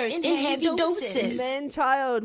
experts in heavy doses. Man-child,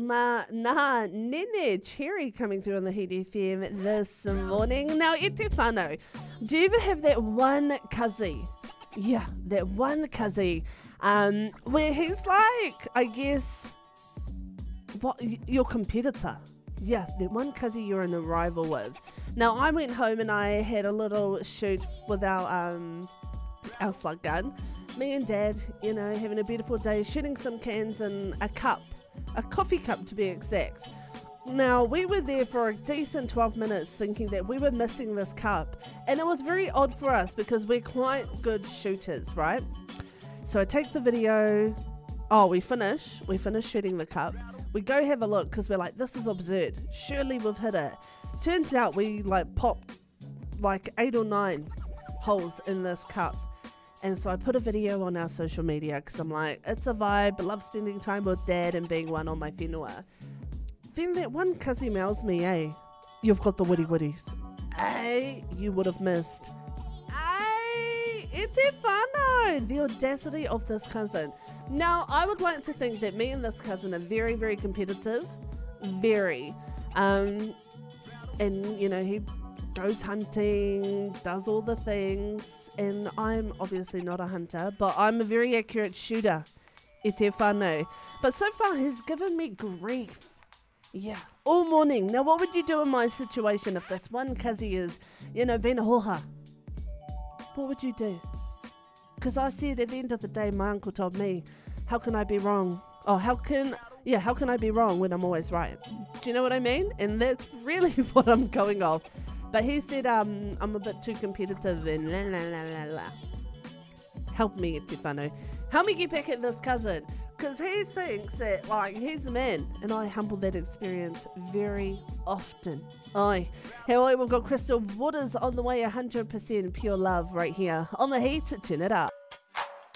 Nene Cherry coming through on the Heat FM this morning. Now, e te whānau, do you ever have that one cuzzy? Yeah, that one cuzzy, where he's like, I guess, what, your competitor. Yeah, that one cuzzy you're in a rival with. Now, I went home and I had a little shoot with our slug gun. Me and Dad, you know, having a beautiful day, shooting some cans in a cup, a coffee cup to be exact. Now, we were there for a decent 12 minutes thinking that we were missing this cup. And it was very odd for us because we're quite good shooters, right? So I take the video. Oh, we finish shooting the cup. We go have a look because we're like, this is absurd. Surely we've hit it. Turns out we like popped like 8 or 9 holes in this cup. And so I put a video on our social media because I'm like, it's a vibe. I love spending time with Dad and being one on my whenua. Then that one cuzzy mails me, you've got the witty witties. You would have missed. It's a whānau. The audacity of this cousin. Now, I would like to think that me and this cousin are very, very competitive. Very. And, you know, he goes hunting, does all the things, and I'm obviously not a hunter, but I'm a very accurate shooter. E te whānau. But so far, he's given me grief. Yeah, all morning. Now, what would you do in my situation if this one cuzzy is, you know, being a hoha? What would you do? Because I said at the end of the day, my uncle told me, how can I be wrong? Oh, how can I be wrong when I'm always right? Do you know what I mean? And that's really what I'm going off. But he said, I'm a bit too competitive and la la la la la. Help me, e te whānau. Help me get back at this cousin. Because he thinks that, like, he's the man. And I humble that experience very often. Aye. Hey, we've got Crystal Waters on the way, 100% pure love right here on The Heat. Turn it up.